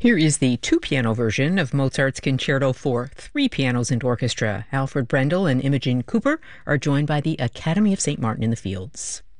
Here is the two-piano version of Mozart's Concerto for three pianos and orchestra. Alfred Brendel and Imogen Cooper are joined by the Academy of St. Martin in the Fields.